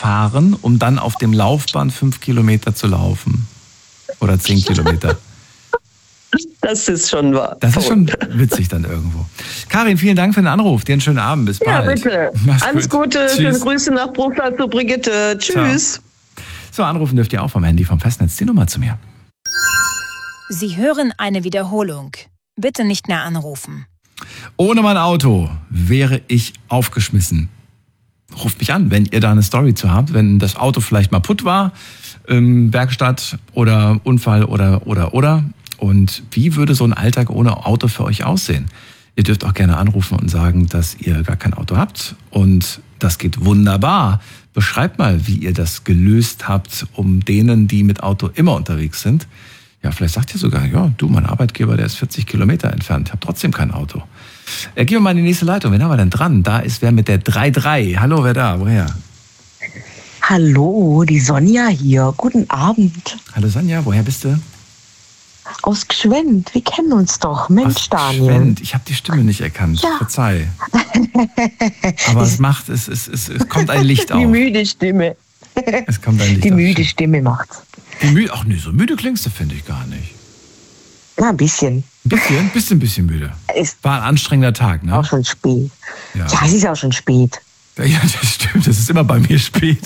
fahren, um dann auf dem Laufband 5 Kilometer zu laufen. Oder 10 Kilometer. Das ist schon wahr. Das ist schon witzig dann irgendwo. Karin, vielen Dank für den Anruf. Dir einen schönen Abend. Bis bald. Ja, bitte. Mach's Alles gut. Gute. Tschüss. Schöne Grüße nach Bruchsal zu Brigitte. Tschüss. Ciao. So, anrufen dürft ihr auch vom Handy vom Festnetz. Die Nummer zu mir. Sie hören eine Wiederholung. Bitte nicht mehr anrufen. Ohne mein Auto wäre ich aufgeschmissen. Ruft mich an, wenn ihr da eine Story zu habt, wenn das Auto vielleicht mal putt war, Werkstatt oder Unfall oder. Und wie würde so ein Alltag ohne Auto für euch aussehen? Ihr dürft auch gerne anrufen und sagen, dass ihr gar kein Auto habt. Und das geht wunderbar. Beschreibt mal, wie ihr das gelöst habt, um denen, die mit Auto immer unterwegs sind. Ja, vielleicht sagt ihr sogar, ja, du, mein Arbeitgeber, der ist 40 Kilometer entfernt, ich habe trotzdem kein Auto. Gehen wir mal in die nächste Leitung. Wen haben wir denn dran? Da ist wer mit der 3-3. Hallo, wer da? Woher? Hallo, die Sonja hier. Guten Abend. Hallo Sonja, woher bist du? Aus Gschwend. Wir kennen uns doch. Mensch, Aus Daniel. Gschwend. Ich habe die Stimme nicht erkannt. Ja. Verzeih. Aber es kommt ein Licht auf. Die müde Stimme. Es kommt ein Licht Die auf. müde Stimme macht's. Ach nee, so müde klingst du, finde ich gar nicht. Na, ein bisschen. Ein bisschen müde. Ist War ein anstrengender Tag, ne? auch schon spät. Ja. Ja, es ist auch schon spät. Ja, das stimmt. Das ist immer bei mir spät.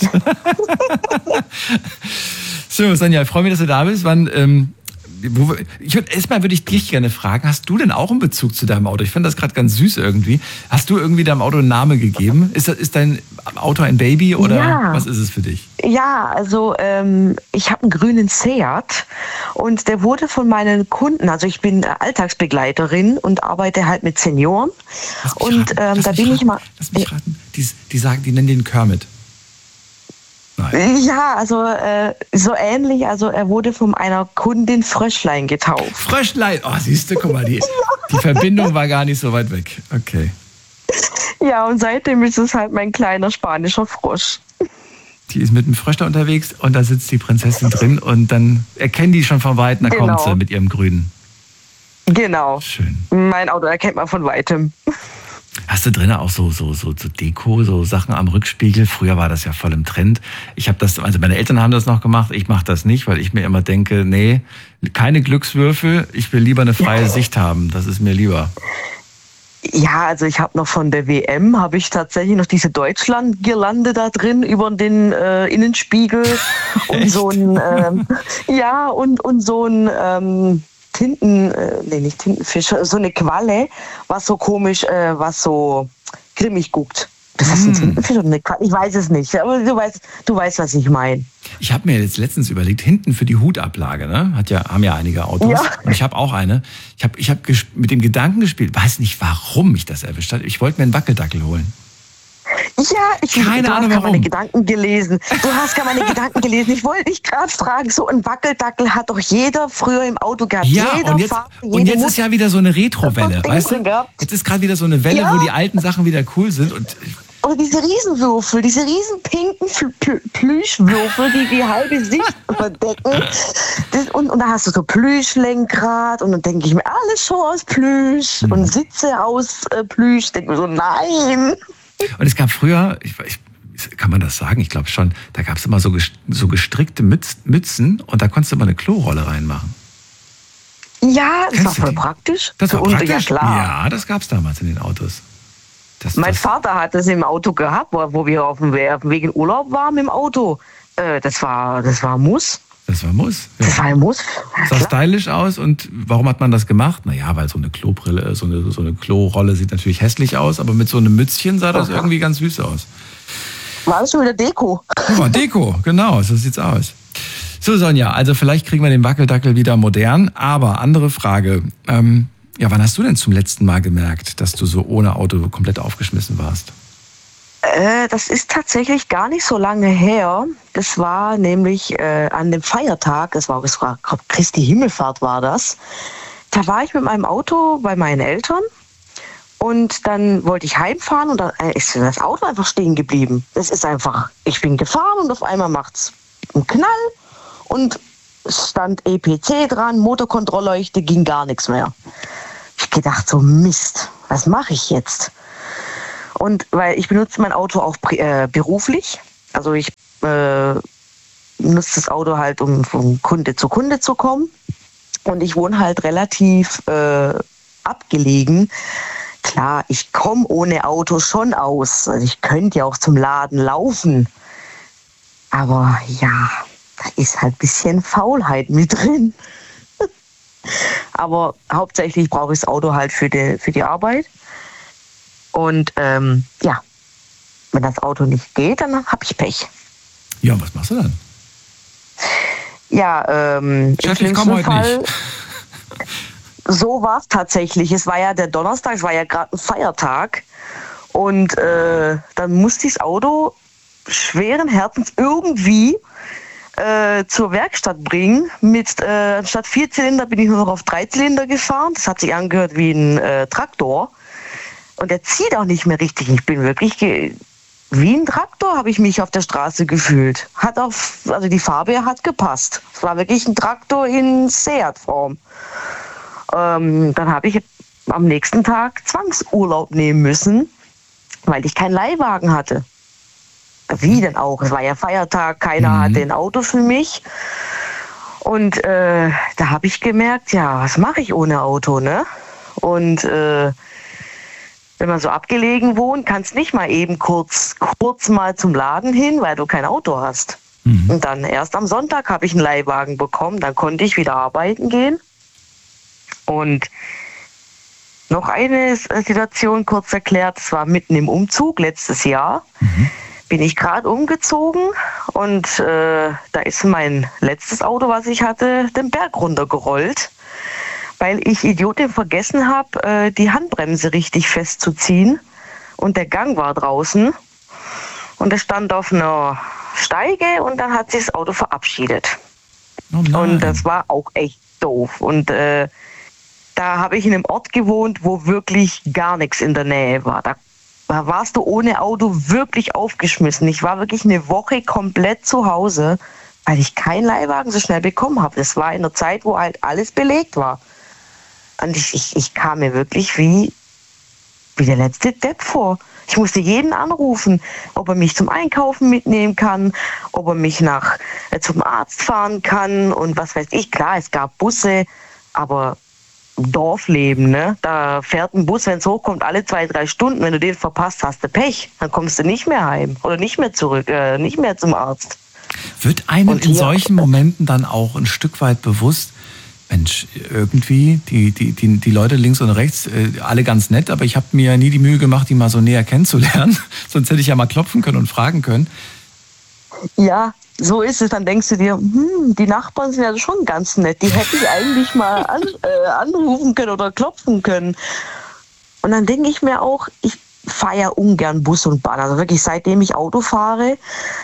So, Sonja, ich freue mich, dass du da bist. Erstmal würde ich dich gerne fragen, hast du denn auch einen Bezug zu deinem Auto? Ich finde das gerade ganz süß irgendwie. Hast du irgendwie deinem Auto einen Namen gegeben? Ist dein Auto ein Baby oder Ja. Was ist es für dich? Ja, also ich habe einen grünen Seat und der wurde von meinen Kunden, also ich bin Alltagsbegleiterin und arbeite halt mit Senioren. Da bin ich mal... Lass mich raten. Die sagen, die nennen den Kermit. Nein. Ja, also so ähnlich. Also er wurde von einer Kundin Fröschlein getauft. Fröschlein. Oh, siehst du, guck mal, die Verbindung war gar nicht so weit weg. Okay. Ja, und seitdem ist es halt mein kleiner spanischer Frosch. Die ist mit dem Fröschler unterwegs und da sitzt die Prinzessin drin und dann erkennen die schon von Weitem, da kommt sie mit ihrem Grünen. Genau. Schön. Mein Auto erkennt man von Weitem. Hast du drinnen auch so Deko, so Sachen am Rückspiegel? Früher war das ja voll im Trend. Also meine Eltern haben das noch gemacht, ich mache das nicht, weil ich mir immer denke, nee, keine Glückswürfel, ich will lieber eine freie Sicht haben, das ist mir lieber. Ja, also ich habe noch von der WM, habe ich tatsächlich noch diese Deutschland-Girlande da drin über den Innenspiegel und so ein, und so ein nicht Tintenfisch, so eine Qualle, was so komisch, was so grimmig guckt. Das ist ein Tintenfisch oder eine Qualle? Ich weiß es nicht, aber du weißt, was ich meine. Ich habe mir jetzt letztens überlegt, hinten für die Hutablage, ne, haben ja einige Autos. Ja. Und ich habe auch eine. Ich hab mit dem Gedanken gespielt, weiß nicht, warum mich das erwischt hat. Ich wollte mir einen Wackeldackel holen. Ja, Keine Ahnung, du hast warum. meine Gedanken gelesen. Du hast gar meine Gedanken gelesen. Ich wollte dich gerade fragen, so ein Wackeldackel hat doch jeder früher im Auto gehabt. Ja, jeder und jetzt ist ja wieder so eine Retro-Welle, weißt du? Jetzt ist gerade wieder so eine Welle, wo die alten Sachen wieder cool sind. Oder diese Riesenwürfel, diese riesen pinken Plüschwürfel, die halbe Sicht verdecken. Und da hast du so Plüschlenkrad und dann denke ich mir, alles schon aus Plüsch und Sitze aus Plüsch. Denke mir so, nein. Und es gab früher, kann man das sagen? Ich glaube schon, da gab es immer so gestrickte Mützen und da konntest du immer eine Klorolle reinmachen. Ja, das war voll praktisch. Das war praktisch? Ja, klar. Ja, das gab es damals in den Autos. Mein Vater hat das im Auto gehabt, wo wir auf dem Weg in Urlaub waren im Auto. Das war Muss. Das war Muss. Ja. Das war ein Muss. Sah stylisch aus. Und warum hat man das gemacht? Naja, weil so eine Klobrille, so eine Klorolle sieht natürlich hässlich aus, aber mit so einem Mützchen sah das irgendwie ganz süß aus. War das schon wieder Deko? Ja, Deko, genau, so sieht's aus. So, Sonja, also vielleicht kriegen wir den Wackeldackel wieder modern, aber andere Frage. Wann hast du denn zum letzten Mal gemerkt, dass du so ohne Auto komplett aufgeschmissen warst? Das ist tatsächlich gar nicht so lange her. Das war nämlich an dem Feiertag, das war Christi Himmelfahrt war das. Da war ich mit meinem Auto bei meinen Eltern und dann wollte ich heimfahren und dann ist das Auto einfach stehen geblieben. Das ist einfach, ich bin gefahren und auf einmal macht's einen Knall und es stand EPC dran, Motorkontrollleuchte, ging gar nichts mehr. Ich gedacht so, Mist, was mache ich jetzt? Und weil ich benutze mein Auto auch beruflich, also ich nutze das Auto halt, um von Kunde zu Kunde zu kommen. Und ich wohne halt relativ abgelegen. Klar, ich komme ohne Auto schon aus. Also ich könnte ja auch zum Laden laufen. Aber ja, da ist halt ein bisschen Faulheit mit drin. Aber hauptsächlich brauche ich das Auto halt für die Arbeit. Und ja, wenn das Auto nicht geht, dann habe ich Pech. Ja, was machst du dann? Ja, Chef, ich komme heute nicht. So war es tatsächlich. Es war ja der Donnerstag, es war ja gerade ein Feiertag. Und dann musste ich das Auto schweren Herzens irgendwie zur Werkstatt bringen. Statt 4 Zylinder bin ich nur noch auf 3 Zylinder gefahren. Das hat sich angehört wie ein Traktor. Und der zieht auch nicht mehr richtig. Ich bin wirklich wie ein Traktor, habe ich mich auf der Straße gefühlt. Also die Farbe hat gepasst. Es war wirklich ein Traktor in Seat-Form. Dann habe ich am nächsten Tag Zwangsurlaub nehmen müssen, weil ich keinen Leihwagen hatte. Wie denn auch? Es war ja Feiertag, keiner hatte ein Auto für mich. Und da habe ich gemerkt, ja, was mache ich ohne Auto, ne? Und wenn man so abgelegen wohnt, kannst nicht mal eben kurz mal zum Laden hin, weil du kein Auto hast. Und dann erst am Sonntag habe ich einen Leihwagen bekommen, dann konnte ich wieder arbeiten gehen. Und noch eine Situation kurz erklärt, es war mitten im Umzug letztes Jahr. Bin ich gerade umgezogen und da ist mein letztes Auto, was ich hatte, den Berg runtergerollt, weil ich Idiotin vergessen habe, die Handbremse richtig festzuziehen und der Gang war draußen und es stand auf einer Steige und dann hat sich das Auto verabschiedet. Oh nein. Und das war auch echt doof und da habe ich in einem Ort gewohnt, wo wirklich gar nichts in der Nähe war. Da warst du ohne Auto wirklich aufgeschmissen. Ich war wirklich eine Woche komplett zu Hause, weil ich keinen Leihwagen so schnell bekommen habe. Das war in der Zeit, wo halt alles belegt war. Und ich kam mir wirklich wie der letzte Depp vor. Ich musste jeden anrufen, ob er mich zum Einkaufen mitnehmen kann, ob er mich zum Arzt fahren kann und was weiß ich. Klar, es gab Busse, aber Dorfleben, ne? Da fährt ein Bus, wenn es hochkommt, alle 2-3 Stunden. Wenn du den verpasst, hast du Pech. Dann kommst du nicht mehr heim oder nicht mehr zurück, nicht mehr zum Arzt. Wird einem in solchen Momenten dann auch ein Stück weit bewusst, Mensch, irgendwie, die Leute links und rechts, alle ganz nett, aber ich habe mir ja nie die Mühe gemacht, die mal so näher kennenzulernen. Sonst hätte ich ja mal klopfen können und fragen können. Ja, so ist es. Dann denkst du dir, die Nachbarn sind ja schon ganz nett. Die hätte ich eigentlich mal anrufen können oder klopfen können. Und dann denke ich mir auch, ich fahre ja ungern Bus und Bahn. Also wirklich, seitdem ich Auto fahre,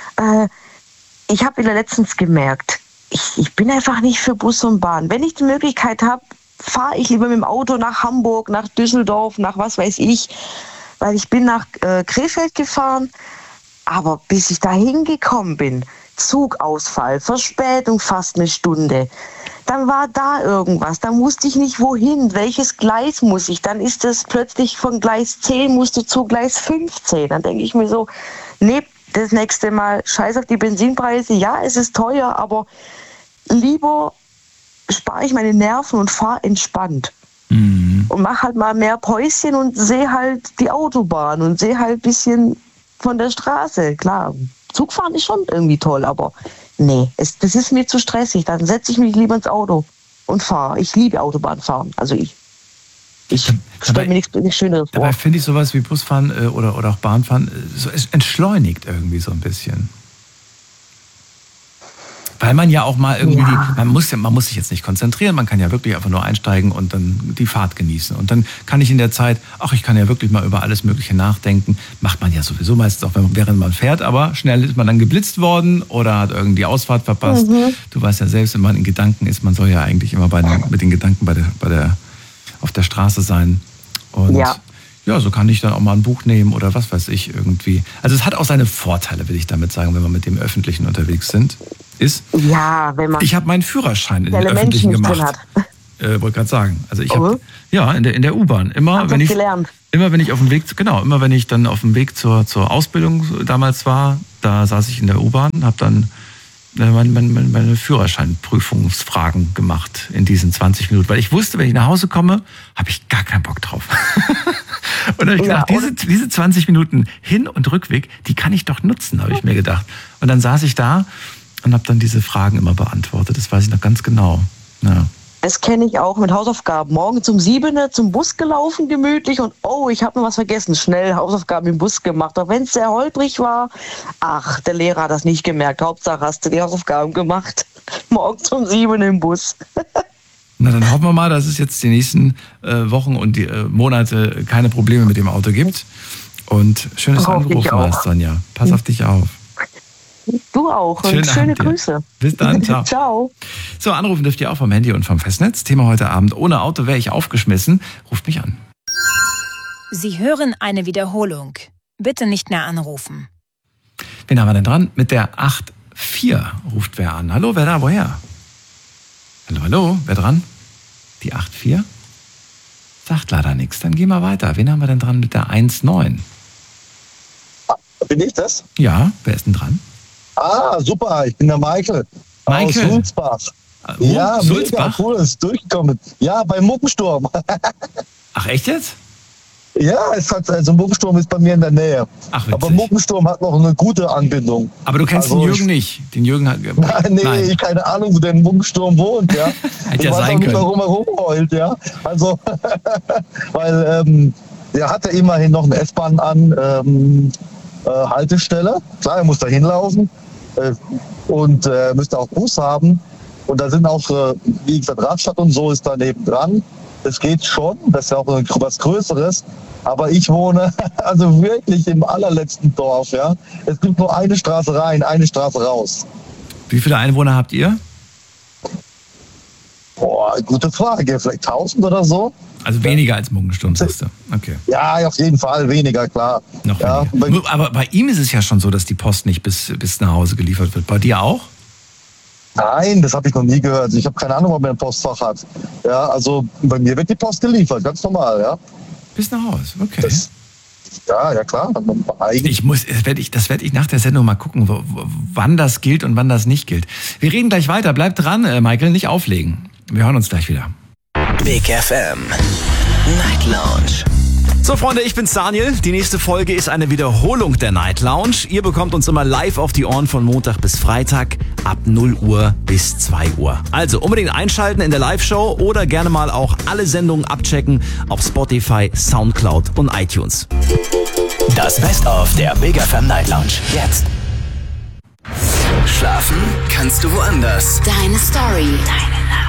ich habe wieder letztens gemerkt, ich bin einfach nicht für Bus und Bahn. Wenn ich die Möglichkeit habe, fahre ich lieber mit dem Auto nach Hamburg, nach Düsseldorf, nach was weiß ich. Weil ich bin nach Krefeld gefahren, aber bis ich da hingekommen bin, Zugausfall, Verspätung fast eine Stunde. Dann war da irgendwas, dann wusste ich nicht wohin, welches Gleis muss ich. Dann ist es plötzlich von Gleis 10 musst du zu Gleis 15. Dann denke ich mir so, nee, das nächste Mal scheiß auf die Benzinpreise. Ja, es ist teuer, aber lieber spare ich meine Nerven und fahre entspannt. Und mache halt mal mehr Päuschen und sehe halt die Autobahn und sehe halt ein bisschen von der Straße. Klar, Zugfahren ist schon irgendwie toll, aber nee, das ist mir zu stressig. Dann setze ich mich lieber ins Auto und fahre. Ich liebe Autobahnfahren. Also ich stelle mir nichts Schöneres vor. Dabei finde ich sowas wie Busfahren oder auch Bahnfahren, es entschleunigt irgendwie so ein bisschen. Weil man ja auch mal irgendwie, man muss sich jetzt nicht konzentrieren, man kann ja wirklich einfach nur einsteigen und dann die Fahrt genießen. Und dann kann ich in der Zeit, ich kann ja wirklich mal über alles Mögliche nachdenken. Macht man ja sowieso meistens auch, während man fährt, aber schnell ist man dann geblitzt worden oder hat irgendwie die Ausfahrt verpasst. Du weißt ja selbst, wenn man in Gedanken ist, man soll ja eigentlich immer mit den Gedanken auf der Straße sein. Und ja, so kann ich dann auch mal ein Buch nehmen oder was weiß ich irgendwie. Also es hat auch seine Vorteile, will ich damit sagen, wenn man mit dem Öffentlichen unterwegs ist. Ja, wenn man... Ich habe meinen Führerschein in den Öffentlichen gemacht. Wollte gerade sagen. Also ich habe in der U-Bahn immer, wenn ich auf dem Weg, wenn ich dann auf dem Weg zur Ausbildung damals war, Da saß ich in der U-Bahn, habe dann meine Führerscheinprüfungsfragen gemacht in diesen 20 Minuten, weil ich wusste, wenn ich nach Hause komme, habe ich gar keinen Bock drauf. Und dann habe ich gedacht, diese 20 Minuten Hin- und Rückweg, die kann ich doch nutzen, habe ich mir gedacht. Und dann saß ich da und habe dann diese Fragen immer beantwortet. Das weiß ich noch ganz genau. Ja. Das kenne ich auch mit Hausaufgaben. Morgen um 7 zum Bus gelaufen, gemütlich und ich habe noch was vergessen. Schnell Hausaufgaben im Bus gemacht. Auch wenn es sehr holprig war. Ach, der Lehrer hat das nicht gemerkt. Hauptsache hast du die Hausaufgaben gemacht. Morgen um 7 im Bus. Na, dann hoffen wir mal, dass es jetzt die nächsten Wochen und die Monate keine Probleme mit dem Auto gibt. Und schön, dass du angerufen hast, Sonja. Pass auf dich auf. Du auch. Und schöne Grüße. Bis dann. Ciao. Ciao. So, anrufen dürft ihr auch vom Handy und vom Festnetz. Thema heute Abend: Ohne Auto wäre ich aufgeschmissen. Ruft mich an. Sie hören eine Wiederholung. Bitte nicht mehr anrufen. Wen haben wir denn dran? Mit der 8-4 ruft wer an. Hallo, wer da? Woher? Hallo, wer dran? Die 8-4? Sagt leider nichts. Dann gehen wir weiter. Wen haben wir denn dran mit der 1-9? Bin ich das? Ja, wer ist denn dran? Ah, super, ich bin der Michael. Michael? Aus Sulzbach. Ja, Sulzbach? Mega cool, ist durchgekommen. Ja, beim Muckensturm. Ach, echt jetzt? Ja, Muckensturm ist bei mir in der Nähe. Ach, witzig. Aber Muckensturm hat noch eine gute Anbindung. Aber du kennst den Jürgen nicht. Den Jürgen hat... Nein, ich keine Ahnung, wo der in Muckensturm wohnt, ja. Hätte ja sein können. Warum er rumheult, ja. Also, weil der hat ja immerhin noch eine S-Bahn an Haltestelle. Klar, er muss da hinlaufen und müsste auch Bus haben. Und da sind auch, wie gesagt, Radstadt und so ist da nebendran. Das geht schon, das ist ja auch was Größeres. Aber ich wohne also wirklich im allerletzten Dorf. Ja. Es gibt nur eine Straße rein, eine Straße raus. Wie viele Einwohner habt ihr? Boah, gute Frage. Vielleicht 1000 oder so. Also weniger als Muggensturm, sagst du? Okay. Ja, auf jeden Fall weniger, klar. Noch ja, weniger. Aber bei ihm ist es ja schon so, dass die Post nicht bis nach Hause geliefert wird. Bei dir auch? Nein, das habe ich noch nie gehört. Ich habe keine Ahnung, ob er ein Postfach hat. Ja, also bei mir wird die Post geliefert, ganz normal, ja. Bis nach Hause, okay. Ja, klar. Das werde ich nach der Sendung mal gucken, wann das gilt und wann das nicht gilt. Wir reden gleich weiter. Bleib dran, Michael, nicht auflegen. Wir hören uns gleich wieder. Big FM Night Lounge. So Freunde, ich bin's Daniel. Die nächste Folge ist eine Wiederholung der Night Lounge. Ihr bekommt uns immer live auf die Ohren von Montag bis Freitag ab 0 Uhr bis 2 Uhr. Also unbedingt einschalten in der Live-Show oder gerne mal auch alle Sendungen abchecken auf Spotify, Soundcloud und iTunes. Das Best-of der Big FM Night Lounge jetzt. Schlafen kannst du woanders. Deine Story.